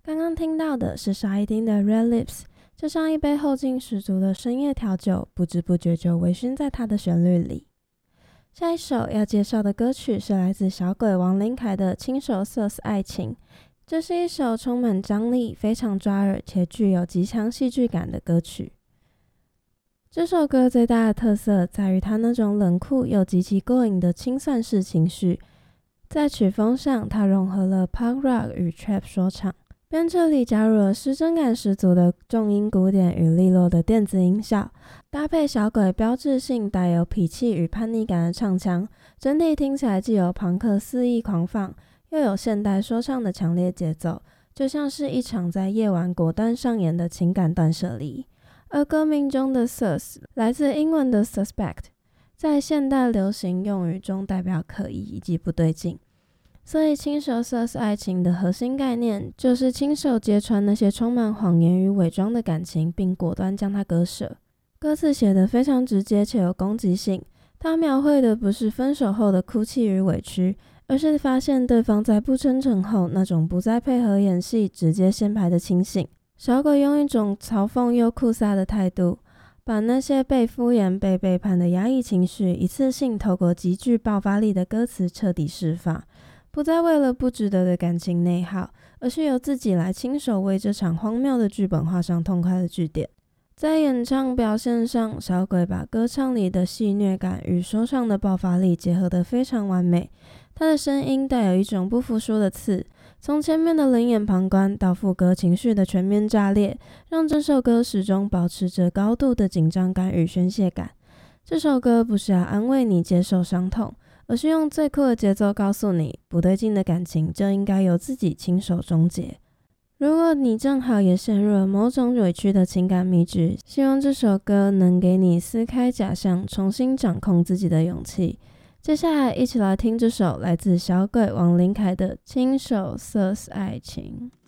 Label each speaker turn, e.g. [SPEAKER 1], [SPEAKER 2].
[SPEAKER 1] 刚刚听到的是沙一丁的 Red Lips， 就像一杯后劲十足的深夜调酒，不知不觉就微醺在它的旋律里。下一首要介绍的歌曲是来自小鬼王琳凯的《亲手 Sauce 爱情》，这是一首充满张力、非常抓耳且具有极强戏剧感的歌曲。这首歌最大的特色在于它那种冷酷又极其过瘾的清算式情绪，在曲风上它融合了 Punk Rock 与 Trap 说唱，编曲里加入了失真感十足的重音鼓点与利落的电子音效，搭配小鬼标志性带有痞气与叛逆感的唱腔，整体听起来既有朋克肆意狂放，又有现代说唱的强烈节奏，就像是一场在夜晚果断上演的情感断舍离。而歌名中的 sus 来自英文的 suspect， 在现代流行用语中代表可疑以及不对劲，所以亲手 sus 爱情的核心概念就是亲手揭穿那些充满谎言与伪装的感情，并果断将它割舍。歌词写得非常直接且有攻击性，它描绘的不是分手后的哭泣与委屈，而是发现对方在不真诚后那种不再配合演戏直接先排的清醒。小鬼用一种嘲讽又酷飒的态度，把那些被敷衍被背叛的压抑情绪一次性透过极具爆发力的歌词彻底释放，不再为了不值得的感情内耗，而是由自己来亲手为这场荒谬的剧本画上痛快的句点。在演唱表现上，小鬼把歌唱里的戏谑感与说唱的爆发力结合得非常完美，他的声音带有一种不服输的刺，从前面的冷眼旁观到副歌情绪的全面炸裂，让这首歌始终保持着高度的紧张感与宣泄感。这首歌不是要安慰你接受伤痛，而是用最酷的节奏告诉你，不对劲的感情就应该由自己亲手终结。如果你正好也陷入了某种委屈的情感迷局，希望这首歌能给你撕开假象，重新掌控自己的勇气。接下来一起来听这首来自小鬼王琳凯的《亲手 Sauce 爱情》。